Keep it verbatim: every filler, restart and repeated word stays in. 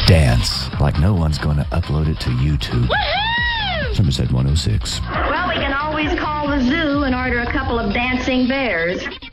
dance like no one's going to upload it to YouTube. Somerset one oh six. Well, we can always call the zoo and order a couple of dancing bears.